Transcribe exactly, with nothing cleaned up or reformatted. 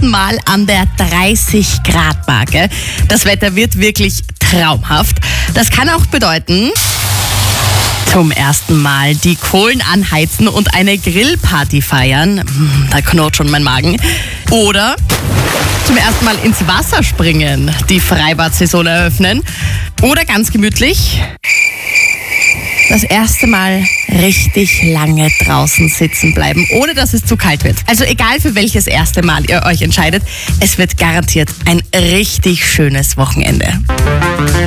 ersten Mal an der dreißig Grad Marke. Das Wetter wird wirklich traumhaft. Das kann auch bedeuten, zum ersten Mal die Kohlen anheizen und eine Grillparty feiern. Da knurrt schon mein Magen. Oder zum ersten Mal ins Wasser springen, die Freibad-Saison eröffnen. Oder ganz gemütlich das erste Mal richtig lange draußen sitzen bleiben, ohne dass es zu kalt wird. Also egal für welches erste Mal ihr euch entscheidet, es wird garantiert ein richtig schönes Wochenende.